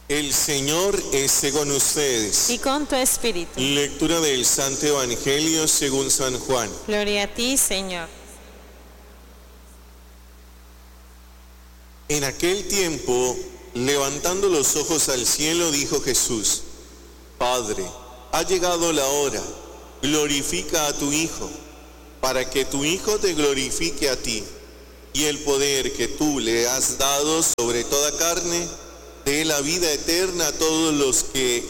El Señor esté con ustedes. y con tu espíritu. Lectura del Santo Evangelio según San Juan. Gloria a ti, Señor. En aquel tiempo, levantando los ojos al cielo, dijo Jesús: Padre, ha llegado la hora, glorifica a tu Hijo, para que tu Hijo te glorifique a ti, y el poder que tú le has dado sobre toda carne, dé la vida eterna a todos los que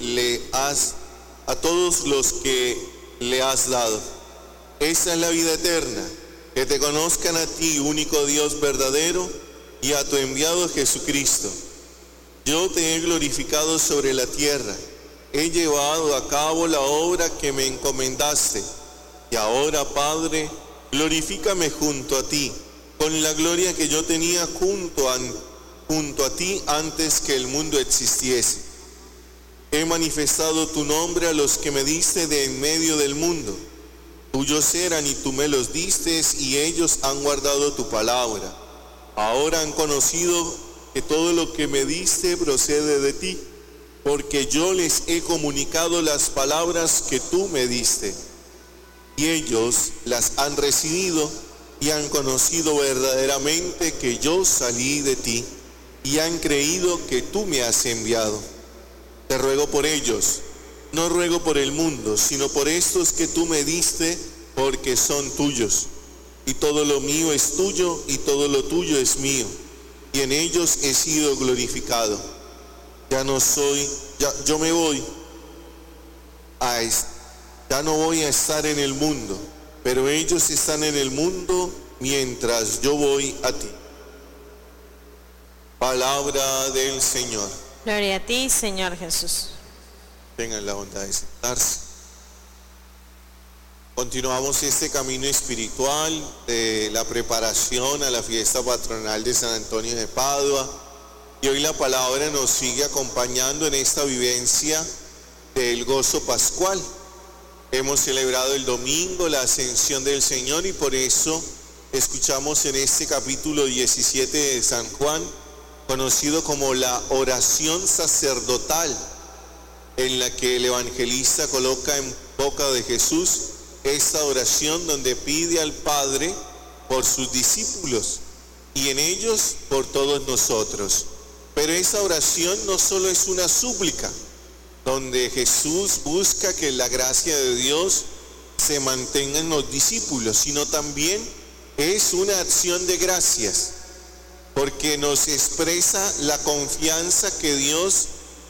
le has dado. Esa es la vida eterna, que te conozcan a ti, único Dios verdadero, y a tu enviado Jesucristo. Yo te he glorificado sobre la tierra, he llevado a cabo la obra que me encomendaste, y ahora, Padre, glorifícame junto a ti, con la gloria que yo tenía junto a ti antes que el mundo existiese. He manifestado tu nombre a los que me diste de en medio del mundo. Tuyos eran y tú me los diste, y ellos han guardado tu palabra. Ahora han conocido que todo lo que me diste procede de ti, porque yo les he comunicado las palabras que tú me diste, y ellos las han recibido y han conocido verdaderamente que yo salí de ti, y han creído que tú me has enviado. Te ruego por ellos, no ruego por el mundo, sino por estos que tú me diste, porque son tuyos. Y todo lo mío es tuyo, y todo lo tuyo es mío, y en ellos he sido glorificado. Ya no voy a estar en el mundo, pero ellos están en el mundo mientras yo voy a ti. Palabra del Señor. Gloria a ti, Señor Jesús. Tengan la bondad de sentarse. Continuamos este camino espiritual de la preparación a la fiesta patronal de San Antonio de Padua, y hoy la palabra nos sigue acompañando en esta vivencia del gozo pascual. Hemos celebrado el domingo la ascensión del Señor, y por eso escuchamos en este capítulo 17 de San Juan, conocido como la oración sacerdotal, en la que el evangelista coloca en boca de Jesús esta oración donde pide al Padre por sus discípulos y en ellos por todos nosotros. Pero esa oración no solo es una súplica, donde Jesús busca que la gracia de Dios se mantenga en los discípulos, sino también es una acción de gracias, porque nos expresa la confianza que Dios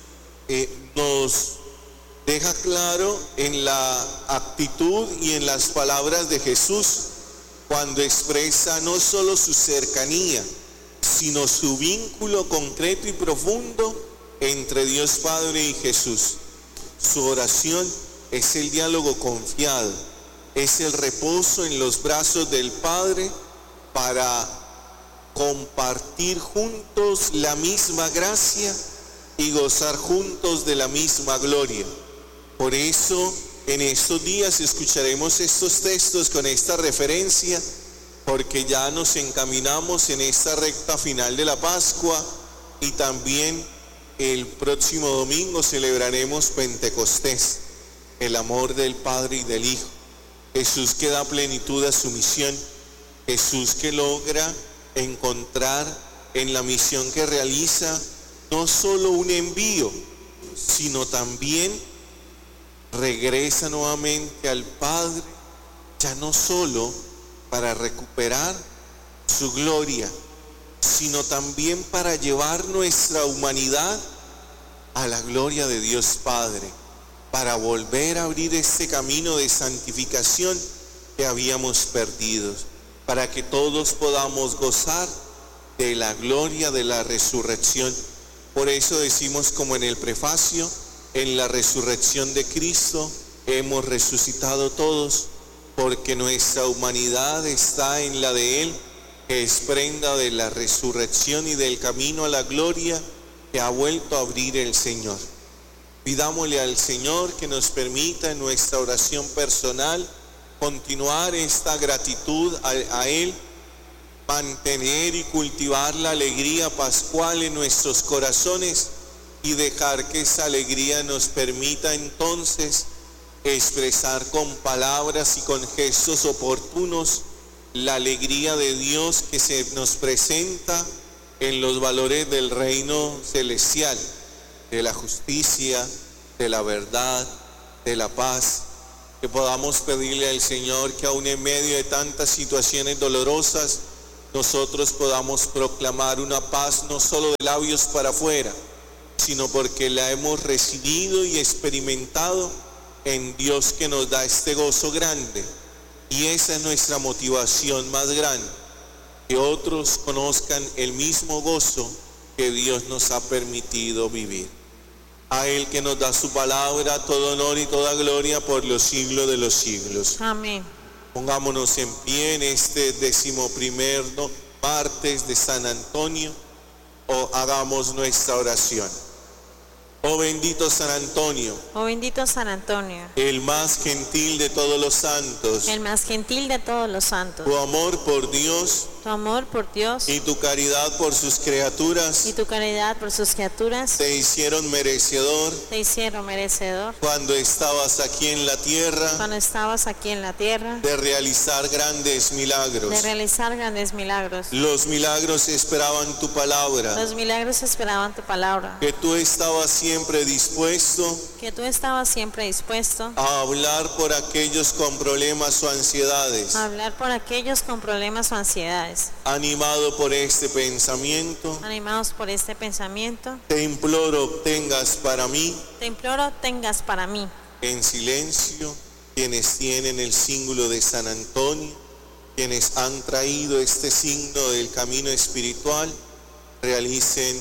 nos deja claro en la actitud y en las palabras de Jesús, cuando expresa no solo su cercanía, sino su vínculo concreto y profundo entre Dios Padre y Jesús. Su oración es el diálogo confiado, es el reposo en los brazos del Padre para compartir juntos la misma gracia y gozar juntos de la misma gloria. Por eso, en estos días escucharemos estos textos con esta referencia, porque ya nos encaminamos en esta recta final de la Pascua, y también el próximo domingo celebraremos Pentecostés, el amor del Padre y del Hijo. Jesús que da plenitud a su misión, Jesús que logra encontrar en la misión que realiza no solo un envío, sino también regresa nuevamente al Padre, ya no solo para recuperar su gloria, sino también para llevar nuestra humanidad a la gloria de Dios Padre, para volver a abrir este camino de santificación que habíamos perdido, para que todos podamos gozar de la gloria de la resurrección. Por eso decimos, como en el prefacio: en la resurrección de Cristo hemos resucitado todos, porque nuestra humanidad está en la de Él, que es prenda de la resurrección y del camino a la gloria que ha vuelto a abrir el Señor. Pidámosle al Señor que nos permita en nuestra oración personal continuar esta gratitud a Él, mantener y cultivar la alegría pascual en nuestros corazones, y dejar que esa alegría nos permita entonces expresar con palabras y con gestos oportunos la alegría de Dios que se nos presenta en los valores del reino celestial, de la justicia, de la verdad, de la paz. Que podamos pedirle al Señor que aún en medio de tantas situaciones dolorosas, nosotros podamos proclamar una paz no solo de labios para afuera, sino porque la hemos recibido y experimentado en Dios, que nos da este gozo grande. Y esa es nuestra motivación más grande, que otros conozcan el mismo gozo que Dios nos ha permitido vivir. A Él, que nos da su palabra, todo honor y toda gloria por los siglos de los siglos. Amén. Pongámonos en pie en este 11º martes de San Antonio, o hagamos nuestra oración. Oh bendito San Antonio, Oh bendito San Antonio, el más gentil de todos los santos, el más gentil de todos los santos. tu amor por Dios Tu amor por Dios y tu caridad por sus criaturas y tu caridad por sus criaturas te hicieron merecedor te hicieron merecedor cuando estabas aquí en la tierra cuando estabas aquí en la tierra de realizar grandes milagros. de realizar grandes milagros. Los milagros esperaban tu palabra, Los milagros esperaban tu palabra, que tú estabas siempre dispuesto que tú estabas siempre dispuesto a hablar por aquellos con problemas o ansiedades. a hablar por aquellos con problemas o ansiedades. Animado por este pensamiento, Animados por este pensamiento, te imploro obtengas para mí te imploro tengas para mí en silencio quienes tienen el símbolo de San Antonio, quienes han traído este signo del camino espiritual, realicen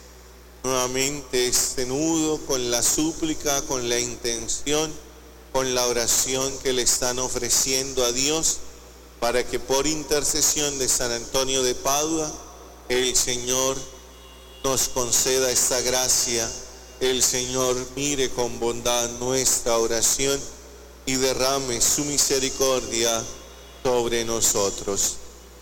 nuevamente este nudo con la súplica, con la intención, con la oración que le están ofreciendo a Dios, para que por intercesión de San Antonio de Padua el Señor nos conceda esta gracia. El Señor mire con bondad nuestra oración y derrame su misericordia sobre nosotros.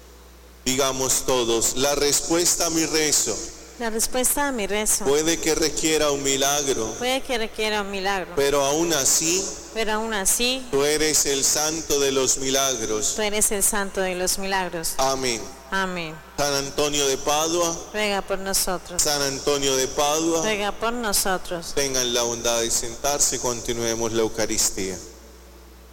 Digamos todos, la respuesta a mi rezo La respuesta a mi rezo puede que requiera un milagro, puede que requiera un milagro, pero aún así pero aún así tú eres el santo de los milagros. tú eres el santo de los milagros. Amén. Amén. San Antonio de Padua, Ruega por nosotros. San Antonio de Padua, Ruega por nosotros. tengan la bondad de sentarse, continuemos la Eucaristía.